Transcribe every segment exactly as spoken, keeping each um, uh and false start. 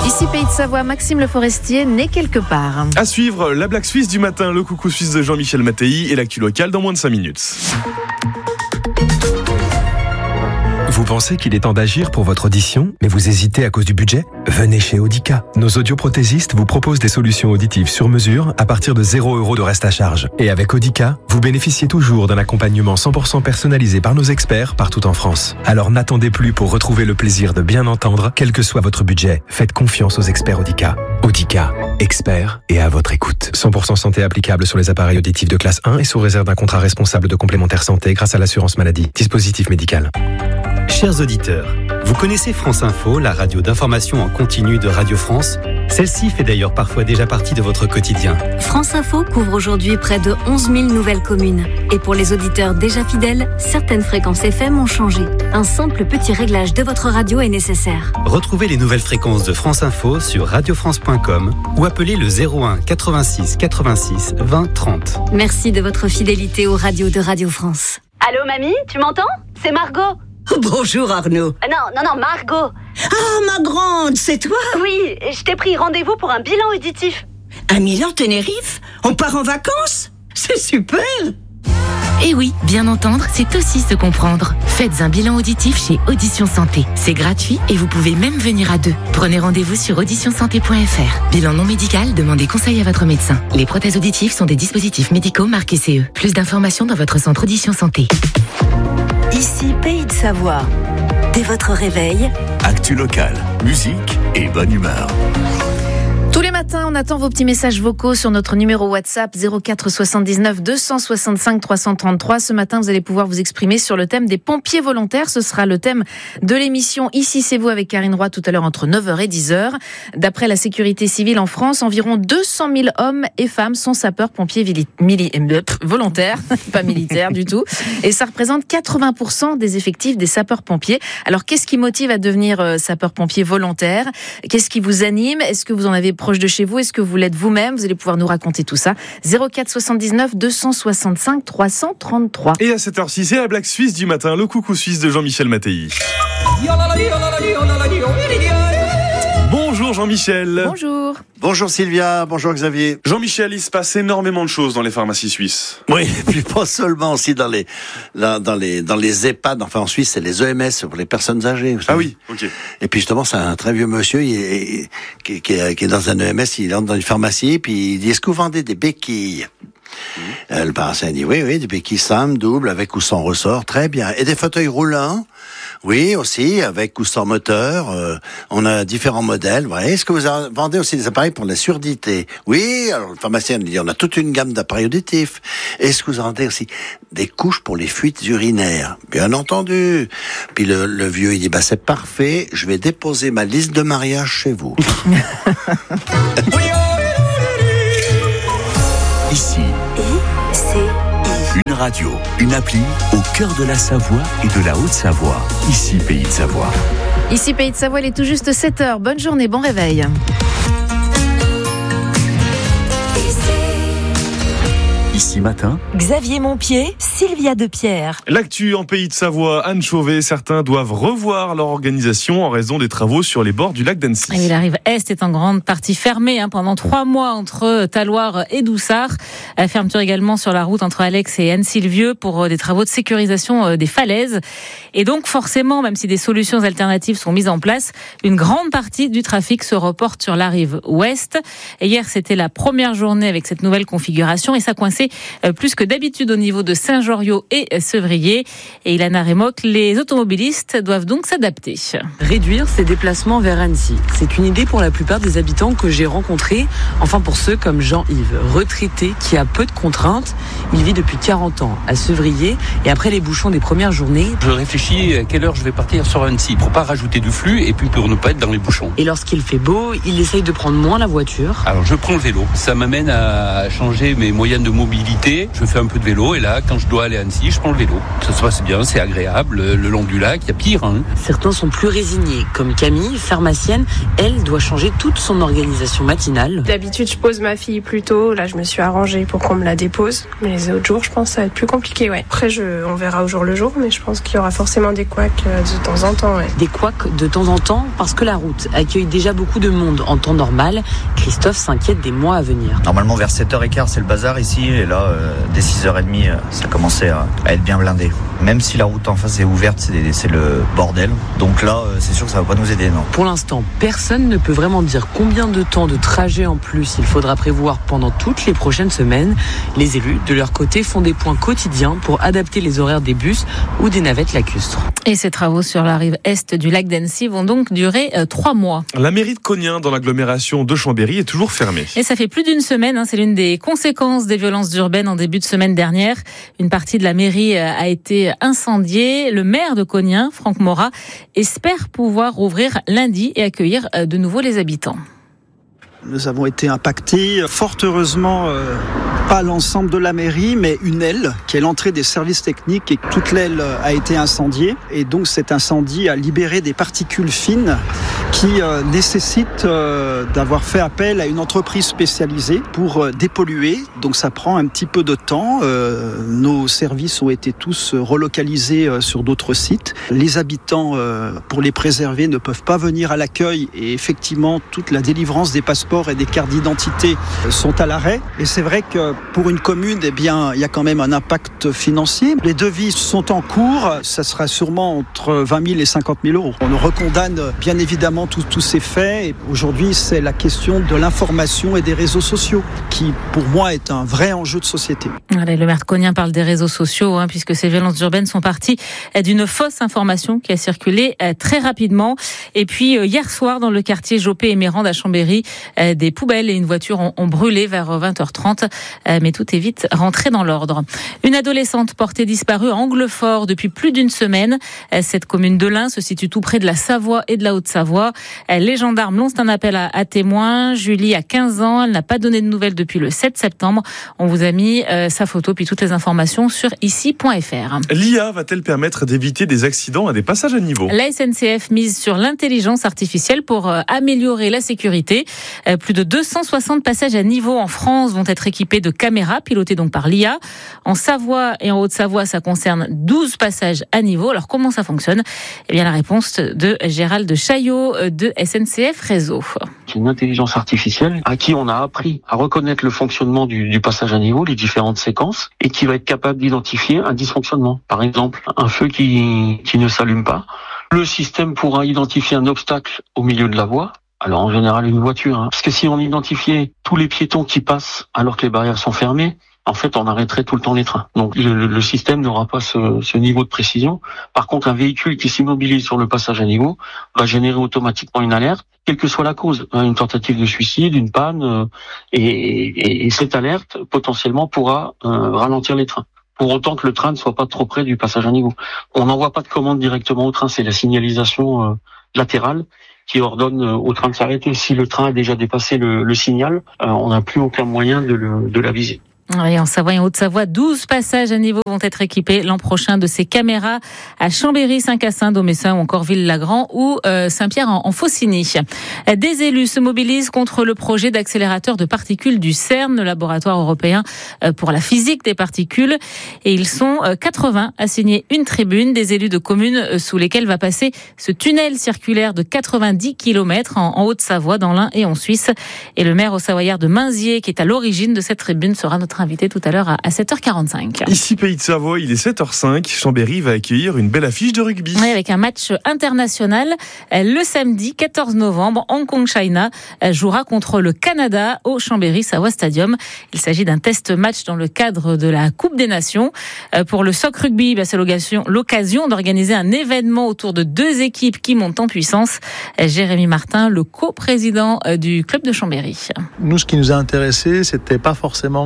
Ici Pays de Savoie, Maxime Le Forestier n'est quelque part. À suivre, la blague suisse du matin, le coucou suisse de Jean-Michel Mattei et l'actu locale dans moins de cinq minutes. Vous pensez qu'il est temps d'agir pour votre audition, mais vous hésitez à cause du budget ? Venez chez Audica. Nos audioprothésistes vous proposent des solutions auditives sur mesure à partir de zéro euro de reste à charge. Et avec Audica, vous bénéficiez toujours d'un accompagnement cent pour cent personnalisé par nos experts partout en France. Alors n'attendez plus pour retrouver le plaisir de bien entendre, quel que soit votre budget. Faites confiance aux experts Audica. Audica, experts et à votre écoute. cent pour cent santé applicable sur les appareils auditifs de classe un et sous réserve d'un contrat responsable de complémentaire santé grâce à l'assurance maladie. Dispositif médical. Chers auditeurs, vous connaissez France Info, la radio d'information en continu de Radio France ? Celle-ci fait d'ailleurs parfois déjà partie de votre quotidien. France Info couvre aujourd'hui près de onze mille nouvelles communes. Et pour les auditeurs déjà fidèles, certaines fréquences F M ont changé. Un simple petit réglage de votre radio est nécessaire. Retrouvez les nouvelles fréquences de France Info sur radio france point com ou appelez le zéro un quatre-vingt-six quatre-vingt-six vingt trente. Merci de votre fidélité aux radios de Radio France. Allô mamie, tu m'entends ? C'est Margot. Bonjour Arnaud. Euh, non, non, non, Margot. Ah, ma grande, c'est toi ? Oui, je t'ai pris rendez-vous pour un bilan auditif. À Milan, Tenerife ? On part en vacances ? C'est super ! Eh oui, bien entendre, c'est aussi se comprendre. Faites un bilan auditif chez Audition Santé. C'est gratuit et vous pouvez même venir à deux. Prenez rendez-vous sur audition santé point f r. Bilan non médical, demandez conseil à votre médecin. Les prothèses auditives sont des dispositifs médicaux marqués C E. Plus d'informations dans votre centre Audition Santé. Ici Pays de Savoie. Dès votre réveil, actu locale, musique et bonne humeur. Tous les matins, on attend vos petits messages vocaux sur notre numéro WhatsApp zéro quatre soixante-dix-neuf deux cent soixante-cinq trois cent trente-trois. Ce matin, vous allez pouvoir vous exprimer sur le thème des pompiers volontaires. Ce sera le thème de l'émission Ici c'est vous avec Karine Roy tout à l'heure entre neuf heures et dix heures. D'après la sécurité civile en France, environ deux cent mille hommes et femmes sont sapeurs-pompiers vili- mili- volontaires, pas militaires du tout. Et ça représente quatre-vingts pour cent des effectifs des sapeurs-pompiers. Alors, qu'est-ce qui motive à devenir euh, sapeur-pompier volontaire ? Qu'est-ce qui vous anime ? Est-ce que vous en avez proche de chez vous? Est-ce que vous l'êtes vous-même? Vous allez pouvoir nous raconter tout ça. zéro quatre soixante-dix-neuf deux cent soixante-cinq trois cent trente-trois. Et à cette heure-ci, c'est la blague suisse du matin, le coucou suisse de Jean-Michel Mattei. Bonjour Jean-Michel. Bonjour. Bonjour Sylvia, bonjour Xavier. Jean-Michel, il se passe énormément de choses dans les pharmacies suisses. Oui, et puis pas seulement aussi dans les, là, dans les, dans les EHPAD, enfin en Suisse c'est les E M S pour les personnes âgées. Vous savez. Ah oui, ok. Et puis justement c'est un très vieux monsieur il est, qui, qui, est, qui est dans un E M S, il entre dans une pharmacie, puis il dit est-ce que vous vendez des béquilles? Mmh. Euh, le pharmacien dit oui, oui, des béquilles simples, doubles, avec ou sans ressort, très bien. Et des fauteuils roulants? Oui, aussi, avec ou sans moteur. Euh, on a différents modèles. Ouais. Est-ce que vous vendez aussi des appareils pour la surdité? Oui, alors le pharmacien dit on a toute une gamme d'appareils auditifs. Est-ce que vous vendez aussi des couches pour les fuites urinaires? Bien entendu. Puis le, le vieux, il dit bah c'est parfait, je vais déposer ma liste de mariage chez vous. Ici, I C I. Une radio, une appli au cœur de la Savoie et de la Haute-Savoie. Ici, Pays de Savoie. Ici, Pays de Savoie, il est tout juste sept heures. Bonne journée, bon réveil. Ici matin, Xavier Montpied, Sylvia Depierre. L'actu en Pays de Savoie, Anne Chauvet, certains doivent revoir leur organisation en raison des travaux sur les bords du lac d'Annecy. Et la rive Est est en grande partie fermée hein, pendant trois mois entre Talloires et Doussard. La fermeture également sur la route entre Alex et Annecy-le-Vieux pour euh, des travaux de sécurisation euh, des falaises. Et donc forcément, même si des solutions alternatives sont mises en place, une grande partie du trafic se reporte sur la rive Ouest. Et hier, c'était la première journée avec cette nouvelle configuration et ça coinçait plus que d'habitude au niveau de Saint-Joriot et Sevrier. Et Ilana Remoc, les automobilistes doivent donc s'adapter. Réduire ses déplacements vers Annecy. C'est une idée pour la plupart des habitants que j'ai rencontrés. Enfin pour ceux comme Jean-Yves, retraité qui a peu de contraintes. Il vit depuis quarante ans à Sevrier et après les bouchons des premières journées, je réfléchis à quelle heure je vais partir sur Annecy pour pas rajouter du flux et puis pour ne pas être dans les bouchons. Et lorsqu'il fait beau, il essaye de prendre moins la voiture. Alors je prends le vélo. Ça m'amène à changer mes moyens de mobilité mobilité. Je fais un peu de vélo et là, quand je dois aller à Annecy, je prends le vélo. Ça se passe bien, c'est agréable. Le long du lac, il y a pire. Hein. Certains sont plus résignés, comme Camille, pharmacienne. Elle doit changer toute son organisation matinale. D'habitude, je pose ma fille plus tôt. Là, je me suis arrangée pour qu'on me la dépose. Mais les autres jours, je pense que ça va être plus compliqué. Ouais. Après, je, on verra au jour le jour, mais je pense qu'il y aura forcément des couacs de temps en temps. Ouais. Des couacs de temps en temps, parce que la route accueille déjà beaucoup de monde en temps normal. Christophe s'inquiète des mois à venir. Normalement, vers sept heures quinze, c'est le bazar ici. Et là, euh, dès six heures trente, euh, ça commençait à, à être bien blindé. Même si la route en face est ouverte, c'est, des, c'est le bordel. Donc là, euh, c'est sûr que ça va pas nous aider, non. Pour l'instant, personne ne peut vraiment dire combien de temps de trajet en plus il faudra prévoir pendant toutes les prochaines semaines. Les élus, de leur côté, font des points quotidiens pour adapter les horaires des bus ou des navettes lacustres. Et ces travaux sur la rive est du lac d'Annecy vont donc durer euh, trois mois. La mairie de Cognien, dans l'agglomération de Chambéry, est toujours fermée. Et ça fait plus d'une semaine, hein, c'est l'une des conséquences des violences urbaines en début de semaine dernière. Une partie de la mairie a été incendiée. Le maire de Cognien, Franck Morat, espère pouvoir rouvrir lundi et accueillir de nouveau les habitants. Nous avons été impactés, fort heureusement, euh, pas l'ensemble de la mairie, mais une aile, qui est l'entrée des services techniques, et toute l'aile a été incendiée. Et donc cet incendie a libéré des particules fines qui euh, nécessitent euh, d'avoir fait appel à une entreprise spécialisée pour euh, dépolluer. Donc ça prend un petit peu de temps. Euh, nos services ont été tous relocalisés euh, sur d'autres sites. Les habitants, euh, pour les préserver, ne peuvent pas venir à l'accueil. Et effectivement, toute la délivrance des passeports et des cartes d'identité sont à l'arrêt. Et c'est vrai que pour une commune, eh bien, il y a quand même un impact financier. Les devis sont en cours. Ça sera sûrement entre vingt mille et cinquante mille euros. On recondamne bien évidemment tous, tous ces faits. Et aujourd'hui, c'est la question de l'information et des réseaux sociaux qui, pour moi, est un vrai enjeu de société. Allez, le maire de Cognien parle des réseaux sociaux, hein, puisque ces violences urbaines sont parties d'une fausse information qui a circulé très rapidement. Et puis, hier soir, dans le quartier Jopé-Émérande à Chambéry, des poubelles et une voiture ont, ont brûlé vers vingt heures trente, mais tout est vite rentré dans l'ordre. Une adolescente portée disparue à Anglefort depuis plus d'une semaine. Cette commune de l'Ain se situe tout près de la Savoie et de la Haute-Savoie. Les gendarmes lancent un appel à, à témoins. Julie a quinze ans, elle n'a pas donné de nouvelles depuis le sept septembre. On vous a mis euh, sa photo puis toutes les informations sur ici point f r. L'I A va-t-elle permettre d'éviter des accidents à des passages à niveau ? La S N C F mise sur l'intelligence artificielle pour euh, améliorer la sécurité. Euh, plus de deux cent soixante passages à niveau en France vont être équipés de caméras pilotées donc par l'I A. En Savoie et en Haute-Savoie, ça concerne douze passages à niveau. Alors comment ça fonctionne ? Eh bien la réponse de Gérald Chaillot de S N C F Réseau. C'est une intelligence artificielle à qui on a appris à reconnaître le fonctionnement du, du passage à niveau, les différentes séquences, et qui va être capable d'identifier un dysfonctionnement. Par exemple, un feu qui, qui ne s'allume pas. Le système pourra identifier un obstacle au milieu de la voie. Alors en général une voiture, hein. Parce que si on identifiait tous les piétons qui passent alors que les barrières sont fermées, en fait on arrêterait tout le temps les trains. Donc le, le système n'aura pas ce, ce niveau de précision. Par contre, un véhicule qui s'immobilise sur le passage à niveau va générer automatiquement une alerte, quelle que soit la cause, une tentative de suicide, une panne, euh, et, et, et cette alerte potentiellement pourra euh, ralentir les trains. Pour autant que le train ne soit pas trop près du passage à niveau. On n'envoie pas de commande directement au train, c'est la signalisation euh, latérale qui ordonne au train de s'arrêter. Si le train a déjà dépassé le, le signal, euh, on n'a plus aucun moyen de, le, de l'aviser. Et en Savoie et en Haute-Savoie, douze passages à niveau vont être équipés l'an prochain de ces caméras à Chambéry, Saint-Cassin, Domessin ou encore Ville-Lagrand ou euh, Saint-Pierre en, en Faucigny. Des élus se mobilisent contre le projet d'accélérateur de particules du CERN, le laboratoire européen pour la physique des particules. Et ils sont quatre-vingts à signer une tribune des élus de communes sous lesquelles va passer ce tunnel circulaire de quatre-vingt-dix kilomètres en, en Haute-Savoie, dans l'Ain et en Suisse. Et le maire haut-savoyard de Mainzier, qui est à l'origine de cette tribune, sera notre invité tout à l'heure à sept heures quarante-cinq. Ici, Pays de Savoie, il est sept heures cinq. Chambéry va accueillir une belle affiche de rugby. Oui, avec un match international. Le samedi quatorze novembre, Hong Kong China jouera contre le Canada au Chambéry Savoie Stadium. Il s'agit d'un test match dans le cadre de la Coupe des Nations. Pour le Soc Rugby, c'est l'occasion, l'occasion d'organiser un événement autour de deux équipes qui montent en puissance. Jérémy Martin, le co-président du club de Chambéry. Nous, ce qui nous a intéressé, c'était pas forcément que ce soit la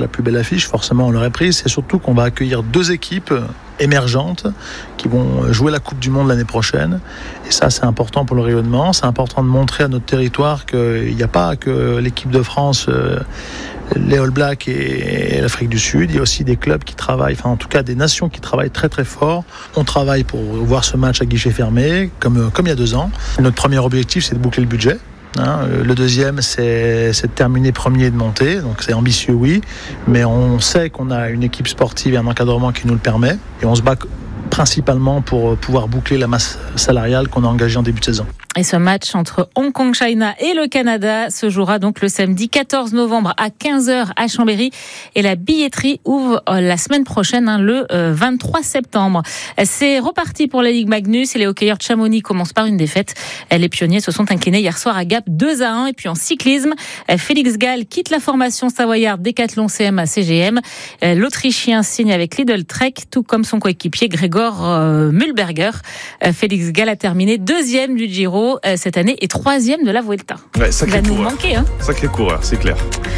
plus belle affiche, forcément on l'aurait prise. C'est surtout qu'on va accueillir deux équipes émergentes qui vont jouer la Coupe du Monde l'année prochaine. Et ça, c'est important pour le rayonnement. C'est important de montrer à notre territoire qu'il n'y a pas que l'équipe de France, euh, les All Blacks et l'Afrique du Sud. Il y a aussi des clubs qui travaillent, enfin en tout cas des nations qui travaillent très très fort. On travaille pour voir ce match à guichet fermé, comme, comme il y a deux ans. Notre premier objectif, c'est de boucler le budget. Hein, le deuxième, c'est, c'est de terminer premier et de monter. Donc c'est ambitieux, oui. Mais on sait qu'on a une équipe sportive et un encadrement qui nous le permet. Et on se bat principalement pour pouvoir boucler la masse salariale qu'on a engagée en début de saison. Et ce match entre Hong Kong China et le Canada se jouera donc le samedi quatorze novembre à quinze heures à Chambéry. Et la billetterie ouvre la semaine prochaine, hein, le vingt-trois septembre. C'est reparti pour la Ligue Magnus et les hockeyeurs de Chamonix commencent par une défaite. Les pionniers se sont inclinés hier soir à Gap deux à un. Et puis en cyclisme, Félix Gall quitte la formation savoyarde Décathlon C M à C G M. L'Autrichien signe avec Lidl Trek, tout comme son coéquipier Gregor Mühlberger. Félix Gall a terminé deuxième du Giro cette année et troisième de la Vuelta. Ouais, sacré Il va nous coureur. manquer. Hein. Sacré coureur, c'est clair.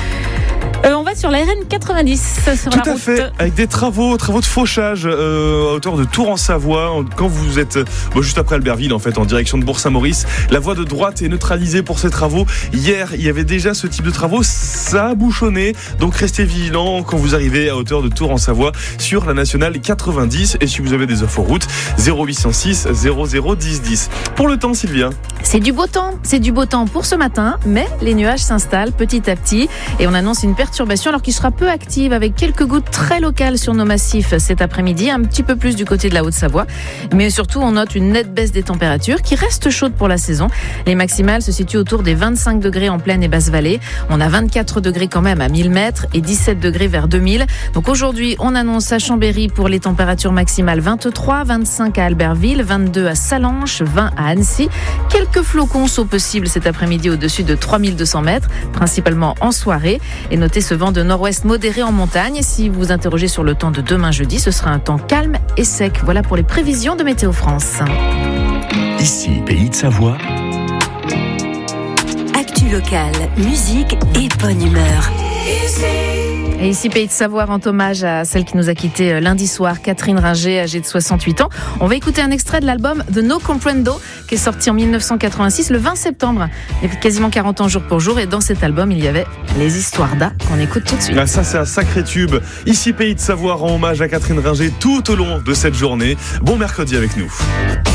Euh, on va sur la R N quatre-vingt-dix sur Tout la à route. fait, avec des travaux, travaux de fauchage euh, à hauteur de Tours en Savoie. Quand vous êtes bon, juste après Albertville, en fait, en direction de Bourg-Saint-Maurice, la voie de droite est neutralisée pour ces travaux. Hier, il y avait déjà ce type de travaux, ça a bouchonné. Donc restez vigilants quand vous arrivez à hauteur de Tours en Savoie sur la nationale quatre-vingt-dix. Et si vous avez des infos route, zéro huit cent six zéro zéro dix dix. Pour le temps, Sylvia. C'est du beau temps, c'est du beau temps pour ce matin, mais les nuages s'installent petit à petit et on annonce une perturbation alors qui sera peu active avec quelques gouttes très locales sur nos massifs cet après-midi, un petit peu plus du côté de la Haute-Savoie. Mais surtout, on note une nette baisse des températures qui reste chaude pour la saison. Les maximales se situent autour des vingt-cinq degrés en plaine et basse vallée. On a vingt-quatre degrés quand même à mille mètres et dix-sept degrés vers deux mille. Donc aujourd'hui, on annonce à Chambéry pour les températures maximales vingt-trois, vingt-cinq à Albertville, vingt-deux à Sallanches, vingt à Annecy. Quelques flocons sont possibles cet après-midi au-dessus de trois mille deux cents mètres, principalement en soirée. Et notez ce vent de nord-ouest modéré en montagne. Si vous vous interrogez sur le temps de demain jeudi, ce sera un temps calme et sec. Voilà pour les prévisions de Météo France. Ici, Pays de Savoie. Actu locale, musique et bonne humeur. Et ici, Pays de Savoie rend hommage à celle qui nous a quittés lundi soir, Catherine Ringer, âgée de soixante-huit ans. On va écouter un extrait de l'album The No Comprendo, qui est sorti en dix-neuf cent quatre-vingt-six, le vingt septembre. Il y avait quasiment quarante ans jour pour jour, et dans cet album, il y avait Les Histoires d'A, qu'on écoute tout de suite. Ah, ça, c'est un sacré tube. Ici, Pays de Savoie rend hommage à Catherine Ringer tout au long de cette journée. Bon mercredi avec nous.